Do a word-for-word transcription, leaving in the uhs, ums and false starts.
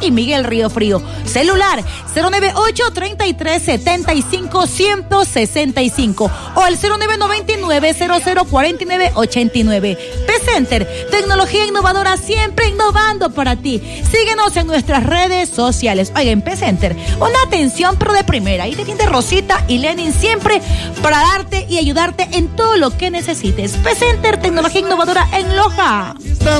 y Miguel Río Frío. Celular cero nueve ocho, treinta y tres, setenta y cinco, ciento sesenta y cinco o el cero nueve noventa y nueve, cero cero cuarenta y nueve, ochenta y nueve. P-Center, tecnología innovadora, siempre innovando para ti. Síguenos en nuestras redes sociales. Oigan, P-Center, una atención pero de primera. Ahí te tiene Rosita y Lenin siempre para darte y ayudarte en todo lo que necesites. P-Center, tecnología innovadora en Loja.